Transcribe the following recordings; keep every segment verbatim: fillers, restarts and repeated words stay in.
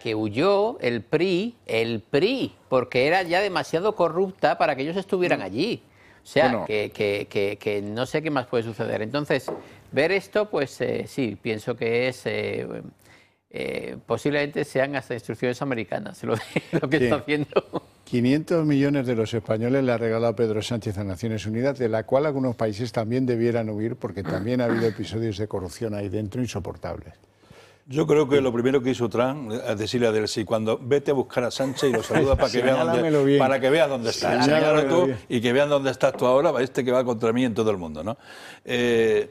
que huyó el P R I, el P R I, porque era ya demasiado corrupta para que ellos estuvieran allí. O sea, bueno. que, que, que, que no sé qué más puede suceder. Entonces, ver esto, pues eh, sí, pienso que es... Eh, eh, posiblemente sean hasta instrucciones americanas lo, de, lo que sí. está haciendo. quinientos millones de los españoles le ha regalado Pedro Sánchez a Naciones Unidas, de la cual algunos países también debieran huir, porque también ha habido episodios de corrupción ahí dentro insoportables. Yo creo que lo primero que hizo Trump es decirle a Delcy, cuando vete a buscar a Sánchez y lo saluda para que veas dónde, para que veas dónde está. Señálalo tú y que vean dónde estás tú ahora, este que va contra mí en todo el mundo, ¿no? Eh,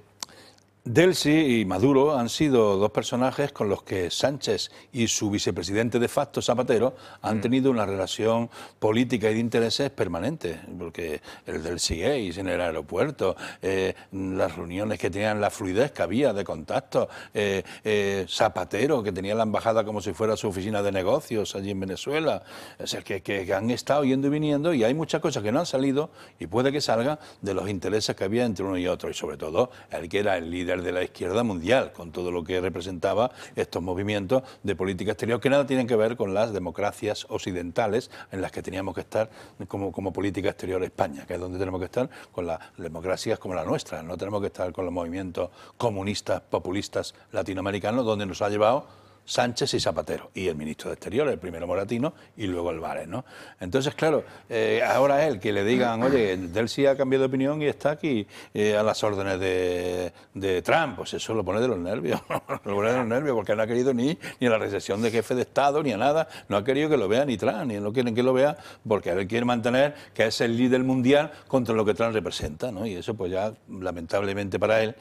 Delcy y Maduro han sido dos personajes con los que Sánchez y su vicepresidente de facto, Zapatero, han tenido una relación política y de intereses permanente, porque el Delcy Gate en el aeropuerto, eh, las reuniones que tenían, la fluidez que había de contactos, eh, eh, Zapatero, que tenía la embajada como si fuera su oficina de negocios allí en Venezuela, o sea, que, que, que han estado yendo y viniendo, y hay muchas cosas que no han salido y puede que salgan de los intereses que había entre uno y otro, y sobre todo el que era el líder de la izquierda mundial, con todo lo que representaba estos movimientos de política exterior que nada tienen que ver con las democracias occidentales en las que teníamos que estar como, como política exterior España, que es donde tenemos que estar con las democracias como la nuestra, no tenemos que estar con los movimientos comunistas, populistas latinoamericanos, donde nos ha llevado Sánchez y Zapatero, y el ministro de Exteriores, el primero Moratino y luego Álvarez, ¿no? Entonces, claro, eh, ahora él que le digan, oye, Delcy ha cambiado de opinión y está aquí eh, a las órdenes de, de Trump, pues eso lo pone de los nervios, lo pone de los nervios, porque no ha querido ni, ni a la recesión de jefe de Estado, ni a nada, no ha querido que lo vea ni Trump, ni no quieren que lo vea, porque él quiere mantener que es el líder mundial contra lo que Trump representa, ¿no? Y eso pues ya, lamentablemente para él,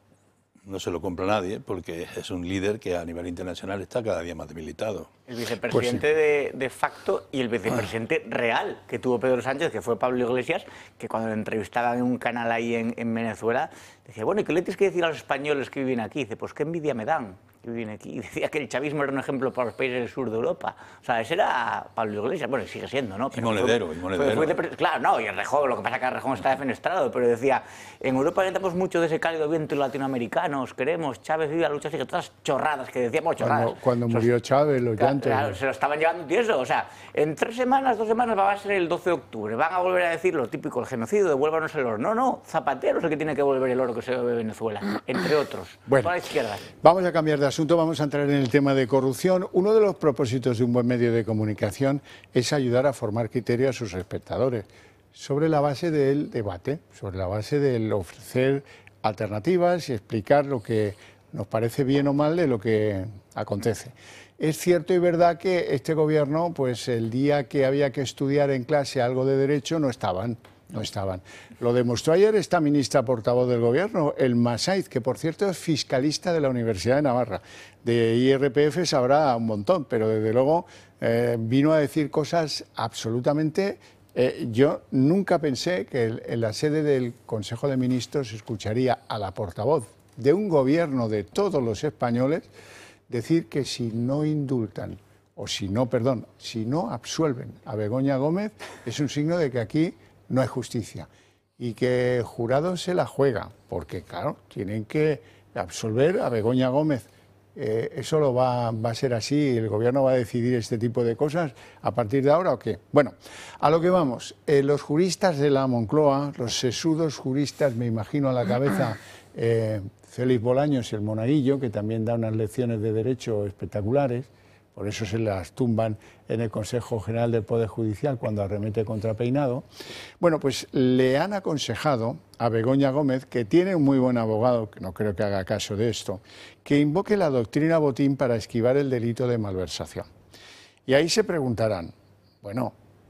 no se lo compra nadie, porque es un líder que a nivel internacional está cada día más debilitado. El vicepresidente pues sí. de, de facto y el vicepresidente ah. real que tuvo Pedro Sánchez, que fue Pablo Iglesias, que cuando le entrevistaban en un canal ahí en, en Venezuela, decía, bueno, ¿y qué le tienes que decir a los españoles que viven aquí? Dice, pues qué envidia me dan que viven aquí. Y decía que el chavismo era un ejemplo para los países del sur de Europa. O sea, ese era Pablo Iglesias, bueno, sigue siendo, ¿no? Pero y monedero, fue, y monedero. Fue, fue de, claro, no, y el Rejón, lo que pasa es que el Rejón está defenestrado, pero decía, en Europa necesitamos mucho de ese cálido viento latinoamericano, os queremos, Chávez vive la lucha, así que todas chorradas que decíamos, chorradas. Cuando, cuando murió Chávez, los claro, llantos. Claro, se lo estaban llevando tieso, o sea, en tres semanas, dos semanas va a ser el doce de octubre, van a volver a decir lo típico, el genocidio, devuélvanos el oro. No, no, Zapatero es el que tiene que devolver el oro que se debe de Venezuela, entre otros, bueno, toda la izquierda. Vamos a cambiar de asunto, vamos a entrar en el tema de corrupción. Uno de los propósitos de un buen medio de comunicación es ayudar a formar criterio a sus espectadores, sobre la base del debate, sobre la base del ofrecer alternativas y explicar lo que nos parece bien o mal de lo que acontece. Es cierto y verdad que este gobierno, pues el día que había que estudiar en clase algo de derecho, no estaban, no estaban. Lo demostró ayer esta ministra portavoz del gobierno, el Masaiz, que por cierto es fiscalista de la Universidad de Navarra. De I R P F sabrá un montón, pero desde luego eh, vino a decir cosas absolutamente... Eh, yo nunca pensé que el, en la sede del Consejo de Ministros se escucharía a la portavoz de un gobierno de todos los españoles decir que si no indultan, o si no, perdón, si no absuelven a Begoña Gómez, es un signo de que aquí no hay justicia y que el jurado se la juega, porque claro, tienen que absolver a Begoña Gómez. Eh, ¿Eso lo va, va a ser así? ¿El gobierno va a decidir este tipo de cosas a partir de ahora o qué? Bueno, a lo que vamos. Eh, los juristas de la Moncloa, los sesudos juristas, me imagino a la cabeza eh, Félix Bolaños y el Monaguillo, que también da unas lecciones de derecho espectaculares, por eso se las tumban en el Consejo General del Poder Judicial cuando arremete contra Peinado. Bueno, pues le han aconsejado a Begoña Gómez, que tiene un muy buen abogado, que no creo que haga caso de esto, que invoque la doctrina Botín para esquivar el delito de malversación. Y ahí se preguntarán, bueno,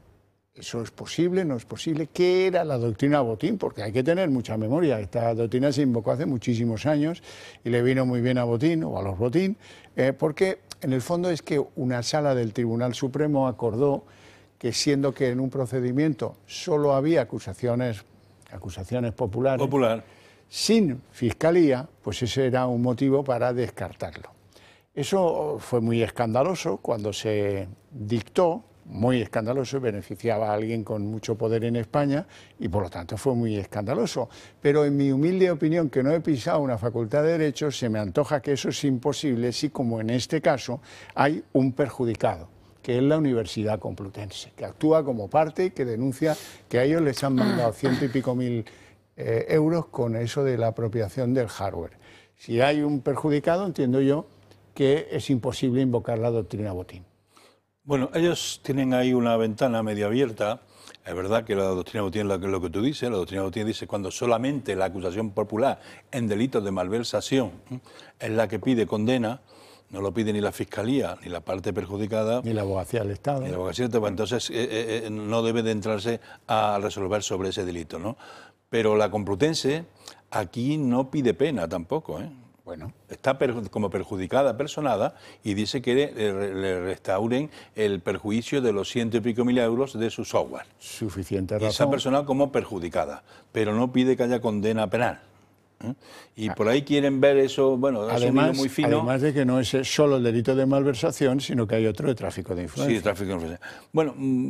¿eso es posible? ¿No es posible? ¿Qué era la doctrina Botín? Porque hay que tener mucha memoria. Esta doctrina se invocó hace muchísimos años y le vino muy bien a Botín o a los Botín, eh, porque en el fondo es que una sala del Tribunal Supremo acordó que, siendo que en un procedimiento solo había acusaciones, acusaciones populares, Popular. sin fiscalía, pues ese era un motivo para descartarlo. Eso fue muy escandaloso cuando se dictó, muy escandaloso, beneficiaba a alguien con mucho poder en España y por lo tanto fue muy escandaloso. Pero en mi humilde opinión, que no he pisado una facultad de Derecho, se me antoja que eso es imposible si, como en este caso, hay un perjudicado, que es la Universidad Complutense, que actúa como parte y que denuncia que a ellos les han mandado ciento y pico mil eh, euros con eso de la apropiación del hardware. Si hay un perjudicado, entiendo yo que es imposible invocar la doctrina Botín. Bueno, ellos tienen ahí una ventana medio abierta. Es verdad que la doctrina Botín es lo que, lo que tú dices. La doctrina Botín dice cuando solamente la acusación popular en delitos de malversación ¿eh? es la que pide condena, no lo pide ni la Fiscalía, ni la parte perjudicada. Ni la Abogacía del Estado. Ni la Abogacía del Estado. Entonces, eh, eh, no debe de entrarse a resolver sobre ese delito, ¿no? Pero la Complutense aquí no pide pena tampoco, ¿eh? Bueno, está per, como perjudicada, personada, y dice que le, le restauren el perjuicio de los ciento y pico mil euros de su software. Suficiente razón. Y está personada como perjudicada, pero no pide que haya condena penal. ¿Eh? Y por ahí quieren ver eso, bueno, además, es un hilo muy fino. Además de que no es solo el delito de malversación, sino que hay otro de tráfico de influencia. Sí, tráfico de influencia. Bueno,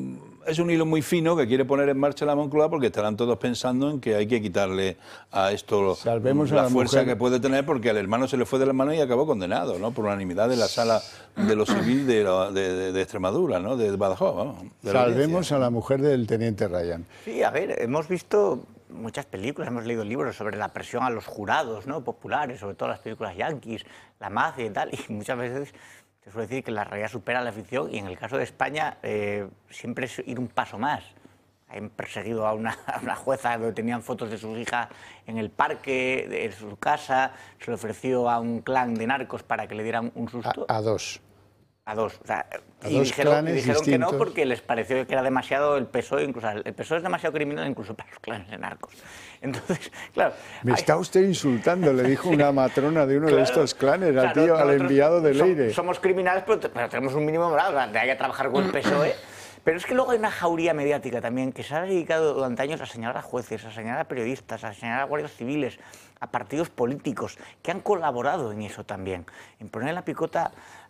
es un hilo muy fino que quiere poner en marcha la Moncloa porque estarán todos pensando en que hay que quitarle a esto Salvemos la, a la fuerza mujer. que puede tener, porque al hermano se le fue de las manos y acabó condenado, ¿no? Por unanimidad de la Sala de lo Civil de, la, de, de Extremadura, ¿no? De Badajoz, vamos. De Salvemos a la mujer del teniente Ryan. Sí, a ver, hemos visto muchas películas, hemos leído libros sobre la presión a los jurados, ¿no? Populares, sobre todo las películas yanquis, la mafia y tal, y muchas veces se suele decir que la realidad supera la ficción, y en el caso de España eh, siempre es ir un paso más. Han perseguido a una, a una jueza donde tenían fotos de su hija en el parque, de su casa, se le ofreció a un clan de narcos para que le dieran un susto. A, a dos. A dos, o sea, a y dos dijeron, y dijeron que no distintos. porque les pareció que era demasiado el P S O E, incluso el P S O E es demasiado criminal incluso para los clanes de narcos. Entonces, claro... Me hay... está usted insultando, le dijo una matrona de uno claro, de estos clanes al claro, tío, al enviado de somos, Leire. Somos criminales, pero, pero tenemos un mínimo moral, o sea, de ahí a trabajar con el P S O E. Pero es que luego hay una jauría mediática también que se ha dedicado durante años a señalar a jueces, a señalar a periodistas, a señalar a guardias civiles, a partidos políticos que han colaborado en eso también, en poner en la picota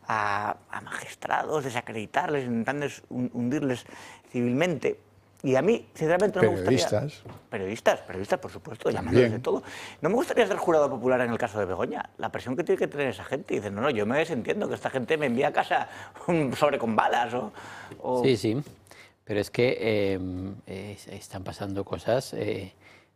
a, a magistrados, desacreditarles, intentando hundirles civilmente. Y a mí, sinceramente, no me gustaría... Periodistas. Periodistas, periodistas, por supuesto, llamándoles de todo. No me gustaría ser jurado popular en el caso de Begoña. La presión que tiene que tener esa gente. Y dicen, no, no, yo me desentiendo que esta gente me envía a casa un sobre con balas o... o... Sí, sí. Pero es que eh, eh, están pasando cosas eh,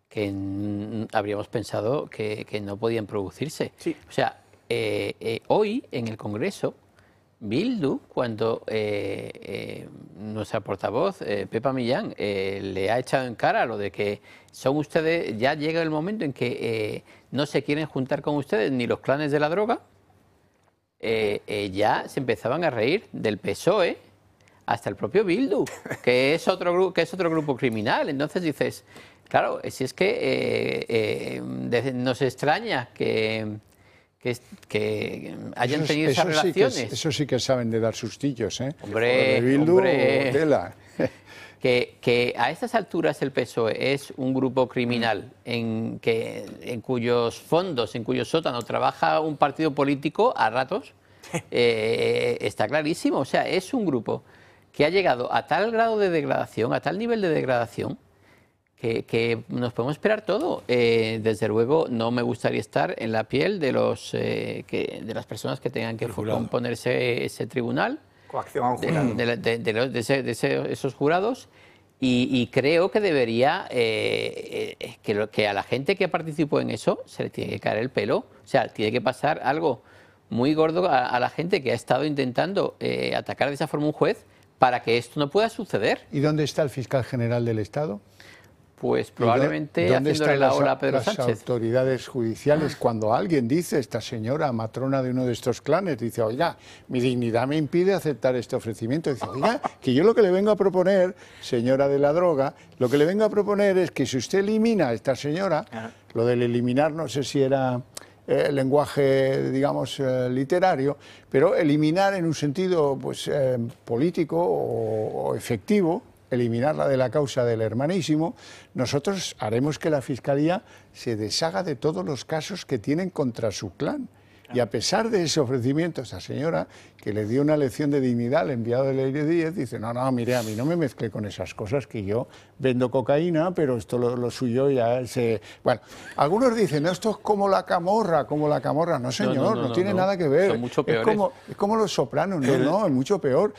que habríamos pensado que, que no podían producirse. Sí. O sea, eh, eh, hoy en el Congreso, Bildu, cuando eh, eh, nuestra portavoz, eh, Pepa Millán, eh, le ha echado en cara lo de que son ustedes, ya llega el momento en que eh, no se quieren juntar con ustedes ni los clanes de la droga, eh, eh, ya se empezaban a reír del P S O E hasta el propio Bildu, que es otro, que es otro grupo criminal. Entonces dices, claro, si es que eh, eh, nos extraña que... Que, que hayan eso, tenido eso esas sí relaciones. Que, eso sí que saben de dar sustillos, ¿eh? Hombre, de Bildu, hombre. Tela. Que, que a estas alturas el P S O E es un grupo criminal en, que, en cuyos fondos, en cuyo sótano trabaja un partido político a ratos, eh, está clarísimo. O sea, es un grupo que ha llegado a tal grado de degradación, a tal nivel de degradación, Que, que nos podemos esperar todo. Eh, desde luego, no me gustaría estar en la piel de los eh, que, de las personas que tengan que componerse ese tribunal, coacción a un jurado, de, de, de, de, los, de, ese, de ese, esos jurados, y, y creo que debería eh, eh, que, lo, que a la gente que participó en eso se le tiene que caer el pelo. O sea, tiene que pasar algo muy gordo a, a la gente que ha estado intentando eh, atacar de esa forma a un juez para que esto no pueda suceder. ¿Y dónde está el fiscal general del Estado? Pues probablemente haciéndole la ola a Pedro Sánchez. Las autoridades judiciales, cuando alguien dice, esta señora matrona de uno de estos clanes, dice, oiga, mi dignidad me impide aceptar este ofrecimiento. Dice, oiga, que yo lo que le vengo a proponer, señora de la droga, lo que le vengo a proponer es que si usted elimina a esta señora, lo del eliminar no sé si era eh, lenguaje, digamos, eh, literario, pero eliminar en un sentido pues eh, político o, o efectivo, eliminarla de la causa del hermanísimo, nosotros haremos que la Fiscalía se deshaga de todos los casos que tienen contra su clan. Claro. Y a pesar de ese ofrecimiento, esa señora, que le dio una lección de dignidad al enviado de Leire Díez, dice, no, no, mire, a mí no me mezcle con esas cosas, que yo vendo cocaína, pero esto lo, lo suyo ya se... Bueno, algunos dicen, no, esto es como la Camorra, como la Camorra. No, señor, no, no, no, no tiene no, nada que ver. Son mucho peores. Es como, es como Los Sopranos, no, no, es mucho peor.